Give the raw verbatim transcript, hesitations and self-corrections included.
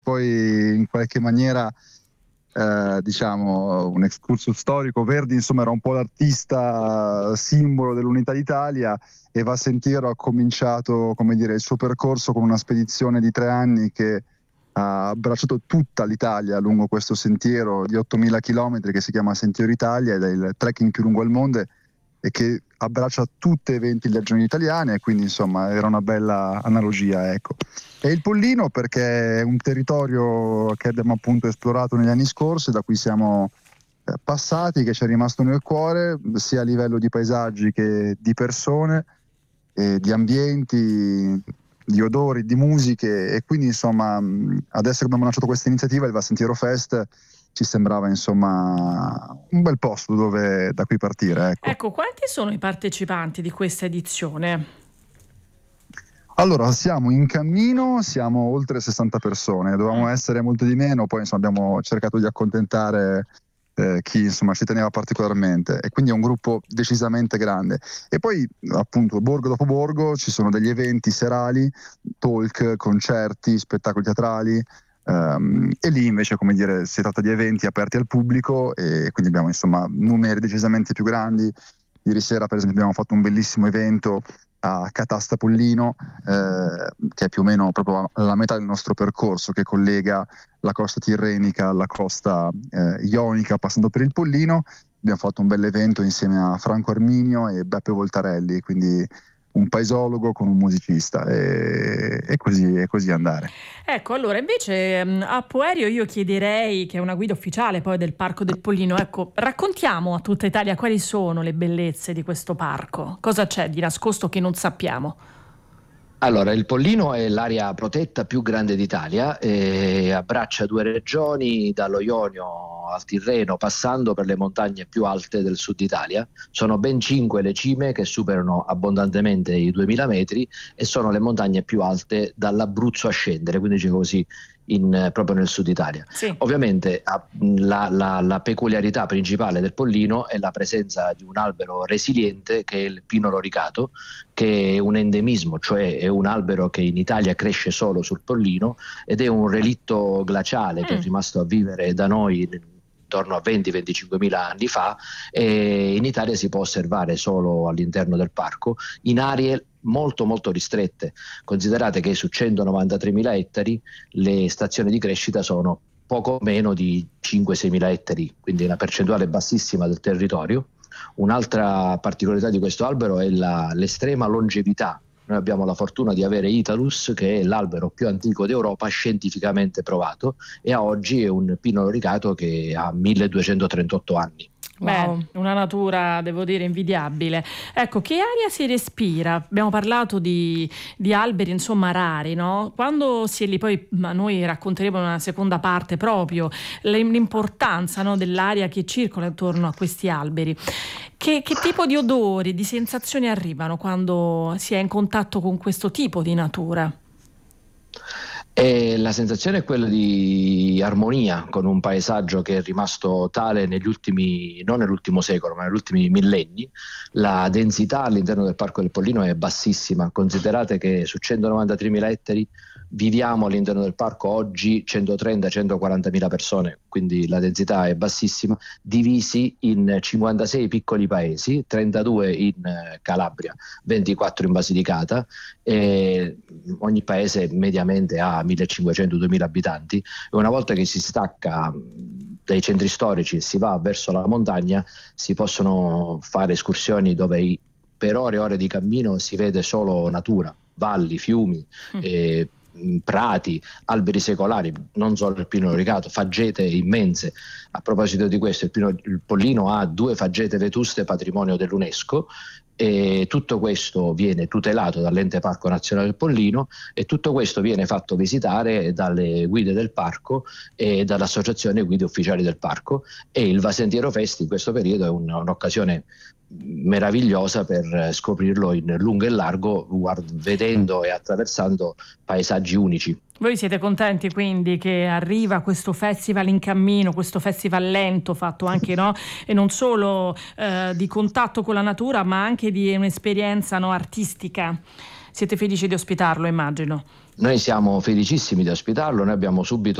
poi in qualche maniera eh, diciamo un excursus storico. Verdi insomma era un po' l'artista simbolo dell'Unità d'Italia, e Va Sentiero ha cominciato, come dire, il suo percorso con una spedizione di tre anni che ha abbracciato tutta l'Italia lungo questo sentiero di ottomila chilometri che si chiama Sentiero Italia, ed è il trekking più lungo al mondo e che abbraccia tutte e venti le regioni italiane, e quindi insomma era una bella analogia, ecco. E il Pollino perché è un territorio che abbiamo appunto esplorato negli anni scorsi, da cui siamo eh, passati, che ci è rimasto nel cuore sia a livello di paesaggi che di persone, e di ambienti, di odori, di musiche, e quindi insomma adesso che abbiamo lanciato questa iniziativa, il Va Sentiero Fest, ci sembrava insomma un bel posto dove da cui partire, ecco. Ecco, quanti sono i partecipanti di questa edizione? Allora, siamo in cammino, siamo oltre sessanta persone, dovevamo essere molto di meno, poi insomma abbiamo cercato di accontentare eh, chi insomma ci teneva particolarmente, e quindi è un gruppo decisamente grande. E poi appunto borgo dopo borgo ci sono degli eventi serali, talk, concerti, spettacoli teatrali. Um, e lì invece, come dire, si tratta di eventi aperti al pubblico, e quindi abbiamo insomma numeri decisamente più grandi. Ieri sera per esempio abbiamo fatto un bellissimo evento a Catasta Pollino, eh, che è più o meno proprio la metà del nostro percorso, che collega la costa tirrenica alla costa eh, ionica passando per il Pollino. Abbiamo fatto un bel evento insieme a Franco Arminio e Beppe Voltarelli, quindi un paesologo con un musicista, e, e così e così andare. Ecco, allora invece a Poerio io chiederei, che è una guida ufficiale poi del Parco del Pollino, ecco, raccontiamo a tutta Italia quali sono le bellezze di questo parco, cosa c'è di nascosto che non sappiamo. Allora, il Pollino è l'area protetta più grande d'Italia e abbraccia due regioni, dallo Ionio al Tirreno, passando per le montagne più alte del sud Italia. Sono ben cinque le cime che superano abbondantemente i duemila metri, e sono le montagne più alte dall'Abruzzo a scendere, quindi c'è così in, proprio nel sud Italia. Sì. Ovviamente la, la, la peculiarità principale del Pollino è la presenza di un albero resiliente che è il pino loricato, che è un endemismo, cioè è un albero che in Italia cresce solo sul Pollino, ed è un relitto glaciale mm. che è rimasto a vivere da noi intorno a venti venticinquemila anni fa, e in Italia si può osservare solo all'interno del parco in aree molto molto ristrette. Considerate che su centonovantatremila ettari le stazioni di crescita sono poco meno di cinque seimila ettari, quindi una percentuale bassissima del territorio. Un'altra particolarità di questo albero è la, l'estrema longevità. Noi abbiamo la fortuna di avere Italus, che è l'albero più antico d'Europa, scientificamente provato, e a oggi è un pino loricato che ha milleduecentotrentotto anni. Wow. Beh, una natura, devo dire, invidiabile. Ecco, che aria si respira? Abbiamo parlato di, di alberi, insomma, rari, no? Quando si è lì, poi ma noi racconteremo in una seconda parte proprio l'importanza, no, dell'aria che circola intorno a questi alberi. Che, che tipo di odori, di sensazioni arrivano quando si è in contatto con questo tipo di natura? E la sensazione è quella di armonia con un paesaggio che è rimasto tale negli ultimi, non nell'ultimo secolo, ma negli ultimi millenni. La densità all'interno del Parco del Pollino è bassissima. Considerate che su centonovantatremila ettari viviamo all'interno del parco oggi centotrenta centoquarantamila persone, quindi la densità è bassissima, divisi in cinquantasei piccoli paesi, trentadue in Calabria, ventiquattro in Basilicata, e ogni paese mediamente ha millecinquecento duemila abitanti, e una volta che si stacca dai centri storici e si va verso la montagna, si possono fare escursioni dove per ore e ore di cammino si vede solo natura, valli, fiumi, mm. e prati, alberi secolari, non solo il pino loricato, faggete immense. A proposito di questo, il, pino, il Pollino ha due faggete vetuste patrimonio dell'UNESCO, e tutto questo viene tutelato dall'Ente Parco Nazionale del Pollino, e tutto questo viene fatto visitare dalle guide del parco e dall'associazione guide ufficiali del parco, e il Va Sentiero Fest in questo periodo è un, un'occasione meravigliosa per scoprirlo in lungo e largo, guard- vedendo e attraversando paesaggi unici. Voi siete contenti quindi che arriva questo festival in cammino, questo festival lento fatto anche, no, e non solo eh, di contatto con la natura, ma anche di un'esperienza, no, artistica. Siete felici di ospitarlo, immagino. Noi siamo felicissimi di ospitarlo, noi abbiamo subito